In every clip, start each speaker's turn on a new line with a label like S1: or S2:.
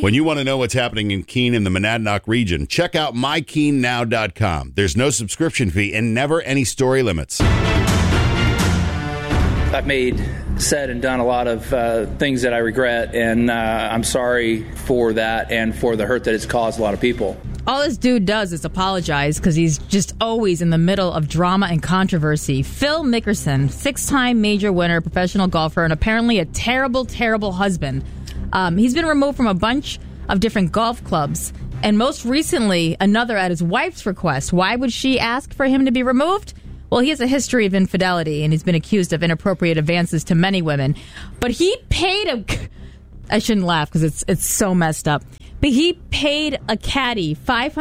S1: When you want to know what's happening in Keene and the Monadnock region, check out mykeenenow.com. There's no subscription fee and never any story limits.
S2: I've said and done a lot of things that I regret, and I'm sorry for that and for the hurt that it's caused a lot of people.
S3: All this dude does is apologize because he's just always in the middle of drama and controversy. Phil Mickelson, 6-time major winner, professional golfer, and apparently a terrible, terrible husband. He's been removed from a bunch of different golf clubs, and most recently, another at his wife's request. Why would she ask for him to be removed? Well, he has a history of infidelity, and he's been accused of inappropriate advances to many women. But he paid a... I shouldn't laugh because it's so messed up. But he paid a caddy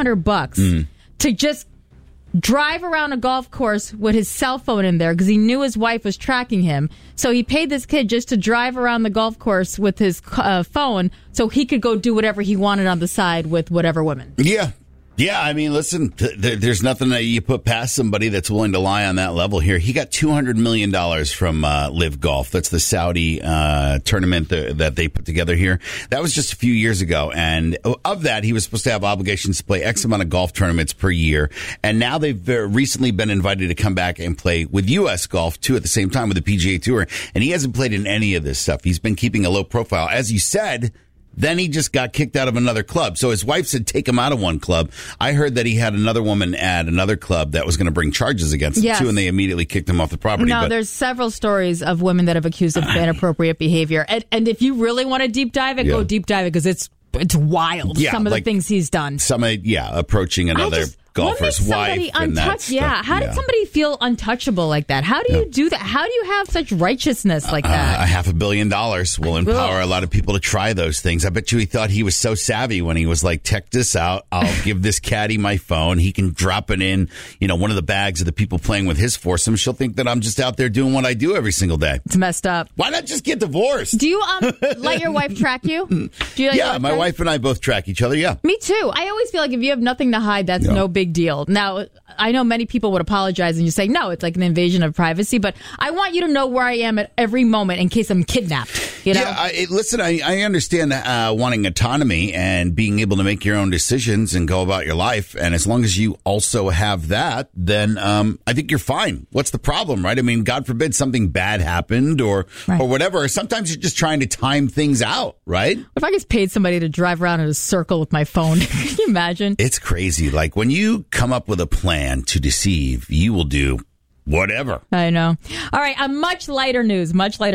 S3: $500 to just drive around a golf course with his cell phone in there because he knew his wife was tracking him. So he paid this kid just to drive around the golf course with his phone so he could go do whatever he wanted on the side with whatever women.
S1: Yeah. Yeah, I mean, listen, there's nothing that you put past somebody that's willing to lie on that level here. He got $200 million from Live Golf. That's the Saudi tournament that they put together here. That was just a few years ago. And of that, he was supposed to have obligations to play X amount of golf tournaments per year. And now they've recently been invited to come back and play with U.S. Golf, too, at the same time with the PGA Tour. And he hasn't played in any of this stuff. He's been keeping a low profile. As you said, then he just got kicked out of another club. So his wife said, take him out of one club. I heard that he had another woman at another club that was going to bring charges against him, too, and they immediately kicked him off the property.
S3: No, there's several stories of women that have accused of inappropriate behavior. And if you really want to deep dive it, go deep dive it because it's wild, some of the things he's done.
S1: Approaching another golfer's wife and that stuff.
S3: Yeah, how did somebody feel untouchable like that? How do you do that? How do you have such righteousness like that?
S1: $500 million will empower a lot of people to try those things. I bet you he thought he was so savvy when he was like, check this out. I'll give this caddy my phone. He can drop it in, one of the bags of the people playing with his foursome. She'll think that I'm just out there doing what I do every single day.
S3: It's messed up.
S1: Why not just get divorced?
S3: Do you let your wife track you? Do you
S1: my wife and I both track each other, yeah.
S3: Me too. I always feel like if you have nothing to hide, that's no big deal. Now, I know many people would apologize and you say, no, it's like an invasion of privacy, but I want you to know where I am at every moment in case I'm kidnapped.
S1: Yeah, listen, I understand wanting autonomy and being able to make your own decisions and go about your life. And as long as you also have that, then I think you're fine. What's the problem, right? I mean, God forbid something bad happened or whatever. Sometimes you're just trying to time things out, right?
S3: What if I just paid somebody to drive around in a circle with my phone? Can you imagine?
S1: It's crazy. Like when you come up with a plan to deceive, you will do whatever.
S3: I know. All right. On much lighter news.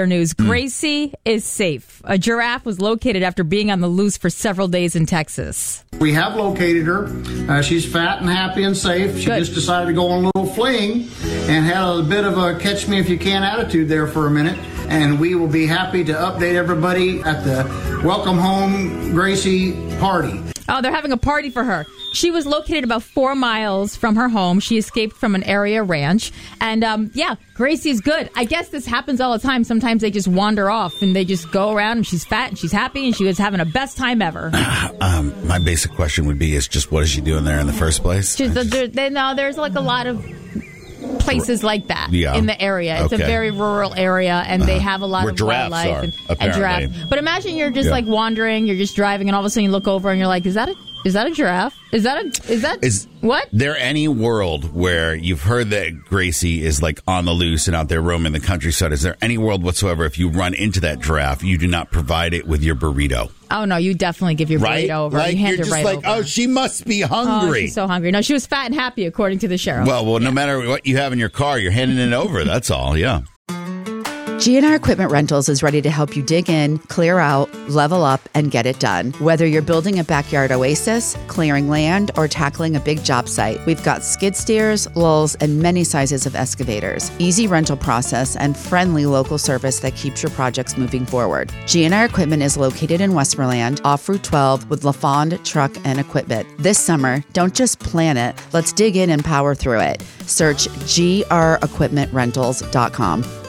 S3: Gracie is safe. A giraffe was located after being on the loose for several days in Texas.
S4: We have located her. She's fat and happy and safe. She just decided to go on a little fling and had a bit of a catch me if you can attitude there for a minute. And we will be happy to update everybody at the Welcome Home Gracie party.
S3: Oh, they're having a party for her. She was located about 4 miles from her home. She escaped from an area ranch. And, Gracie's good. I guess this happens all the time. Sometimes they just wander off and they just go around and she's fat and she's happy and she was having the best time ever.
S1: My basic question would be, just what is she doing there in the first place?
S3: There's like a lot of places like that in the area. It's a very rural area, and they have a lot of wildlife and giraffes. But imagine you're just like wandering, you're just driving, and all of a sudden you look over and you're like, is that a giraffe? Is
S1: there any world where you've heard that Gracie is like on the loose and out there roaming the countryside? Is there any world whatsoever if you run into that giraffe, you do not provide it with your burrito?
S3: Oh, no, you definitely give your burrito over.
S1: Like,
S3: you hand
S1: you're
S3: it
S1: just
S3: right
S1: like,
S3: over.
S1: oh, she must be hungry.
S3: Oh, she's so hungry. No, she was fat and happy, according to the sheriff.
S1: Well, no matter what you have in your car, you're handing it over. That's all, yeah.
S5: GNR Equipment Rentals is ready to help you dig in, clear out, level up, and get it done. Whether you're building a backyard oasis, clearing land, or tackling a big job site, we've got skid steers, lulls, and many sizes of excavators. Easy rental process and friendly local service that keeps your projects moving forward. GNR Equipment is located in Westmoreland, off Route 12 with LaFond Truck and Equipment. This summer, don't just plan it, let's dig in and power through it. Search grequipmentrentals.com.